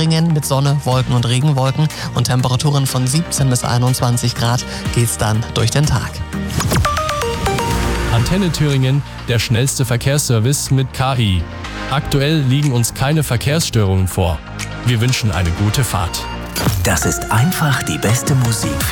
Thüringen mit Sonne, Wolken und Regenwolken und Temperaturen von 17 bis 21 Grad geht's dann durch den Tag. Antenne Thüringen, der schnellste Verkehrsservice mit KI. Aktuell liegen uns keine Verkehrsstörungen vor. Wir wünschen eine gute Fahrt. Das ist einfach die beste Musik